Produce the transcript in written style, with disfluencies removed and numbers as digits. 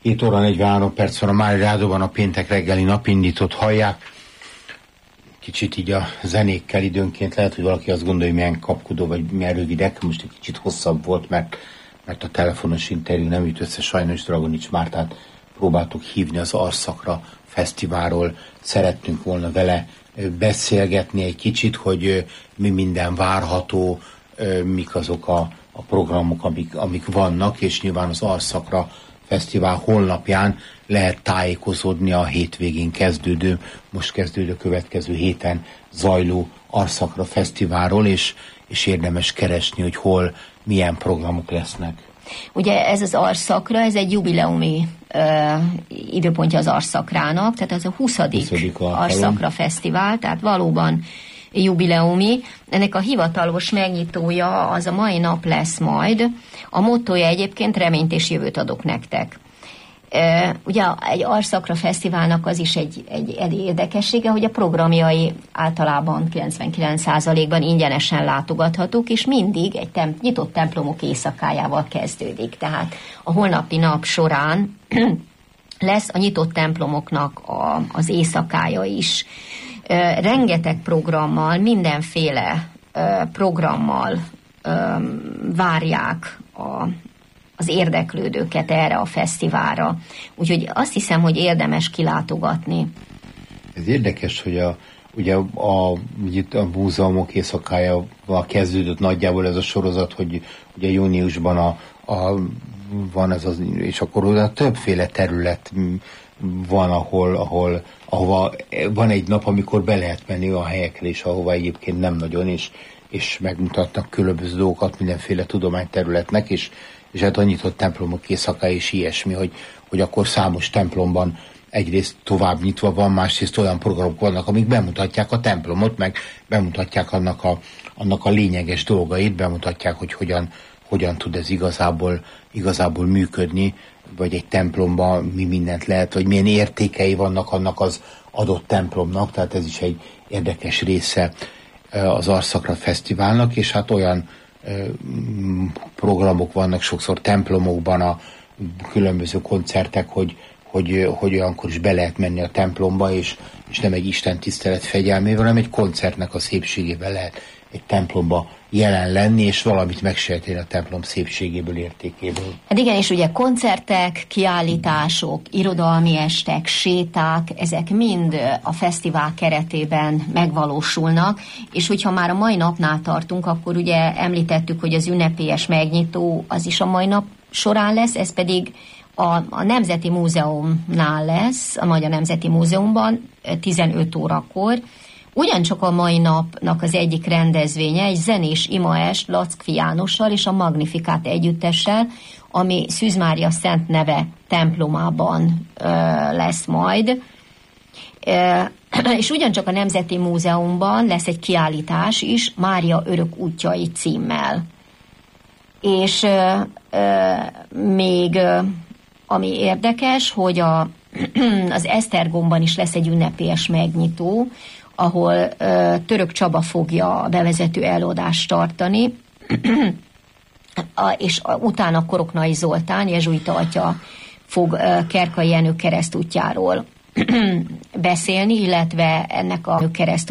7 óra 43 perc van a Márai Rádióban, a péntek reggeli napindítót hallják. Kicsit így a zenékkel időnként lehet, hogy valaki azt gondolja, hogy milyen kapkodó, vagy milyen rövidek. Most egy kicsit hosszabb volt, mert a telefonos interjú nem jut össze, sajnos Dragonics Mártát próbáltuk hívni az Arszakra Fesztiválról. Szerettünk volna vele beszélgetni egy kicsit, hogy mi minden várható, mik azok a programok, amik vannak, és nyilván az Arszakra Fesztivál honlapján lehet tájékozódni a hétvégén kezdődő, most kezdődő következő héten zajló Arszakra Fesztiválról, és érdemes keresni, hogy hol milyen programok lesznek. Ugye ez az Arszakra, ez egy jubileumi időpontja az Arszakrának, tehát ez a 20. Arszakra Fesztivál, tehát valóban jubileumi. Ennek a hivatalos megnyitója az a mai nap lesz majd. A mottója egyébként reményt és jövőt adok nektek. Ugye egy Arszakra Fesztiválnak az is egy érdekessége, hogy a programjai általában 99%-ban ingyenesen látogathatók, és mindig egy nyitott templomok éjszakájával kezdődik. Tehát a holnapi nap során lesz a nyitott templomoknak az éjszakája is. Rengeteg programmal, mindenféle programmal várják az érdeklődőket erre a fesztiválra. Úgyhogy azt hiszem, hogy érdemes kilátogatni. Ez érdekes, hogy ugye a múzeumok éjszakájával kezdődött nagyjából ez a sorozat, hogy ugye júniusban van ez az, és akkor többféle terület van, ahova van egy nap, amikor be lehet menni a helyekre is, ahova egyébként nem nagyon, és megmutatnak különböző dolgokat mindenféle tudományterületnek, és hát a nyitott templomok éjszaka is ilyesmi, hogy akkor számos templomban egyrészt tovább nyitva van, másrészt olyan programok vannak, amik bemutatják a templomot, meg bemutatják annak a lényeges dolgait, bemutatják, hogy hogyan tud ez igazából működni, vagy egy templomban mi mindent lehet, vagy milyen értékei vannak annak az adott templomnak, tehát ez is egy érdekes része az Arszakra Fesztiválnak, és hát olyan programok vannak sokszor templomokban, a különböző koncertek, hogy olyankor is be lehet menni a templomba, és nem egy Isten tisztelet fegyelmével, hanem egy koncertnek a szépségében lehet egy templomba jelen lenni, és valamit megsejteni a templom szépségéből, értékéből. Hát igen, és ugye koncertek, kiállítások, irodalmi estek, séták, ezek mind a fesztivál keretében megvalósulnak, és hogyha már a mai napnál tartunk, akkor ugye említettük, hogy az ünnepélyes megnyitó az is a mai nap során lesz, ez pedig a Nemzeti Múzeumnál lesz, a Magyar Nemzeti Múzeumban 15 órakor. Ugyancsak a mai napnak az egyik rendezvénye egy zenés imaest Lackfi Jánossal és a Magnifikát együttessel, ami Szűz Mária Szent Neve templomában lesz majd. És ugyancsak a Nemzeti Múzeumban lesz egy kiállítás is, Mária örök útjai címmel. És még ami érdekes, hogy az Esztergomban is lesz egy ünnepélyes megnyitó, ahol Török Csaba fogja a bevezető előadást tartani, és utána Koroknai Zoltán, jezsuita atya fog Kerkai Jenő keresztútjáról beszélni, illetve ennek a keresztútjáról